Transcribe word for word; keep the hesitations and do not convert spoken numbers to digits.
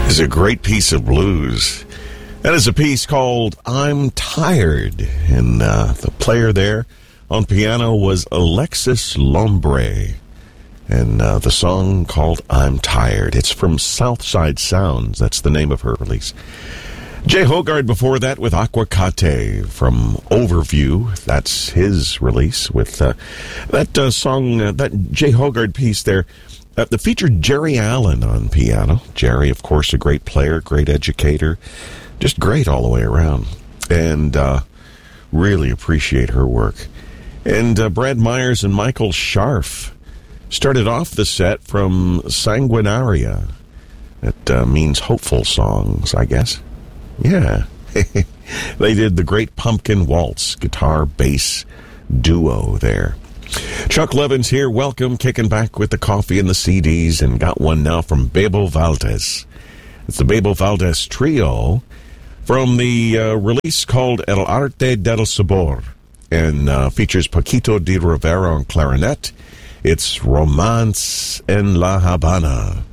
is a great piece of blues. That is a piece called I'm Tired. And uh, the player there on piano was Alexis Lombre. And uh, the song called I'm Tired. It's from Southside Sounds. That's the name of her release. Jay Hogarth before that with Aquacate from Overview. That's his release with uh, that uh, song, uh, that Jay Hogarth piece there. Uh, that featured Jerry Allen on piano. Jerry, of course, a great player, great educator. Just great all the way around. And uh, really appreciate her work. And uh, Brad Myers and Michael Scharf started off the set from Sanguinaria. That uh, means hopeful songs, I guess. Yeah. They did the Great Pumpkin Waltz guitar bass duo there. Chuck Levins here. Welcome. Kicking back with the coffee and the C Ds, and got one now from Bebo Valdez. It's the Bebo Valdez Trio from the uh, release called El Arte del Sabor, and uh, features Paquito de Rivera on clarinet. It's Romance en La Habana.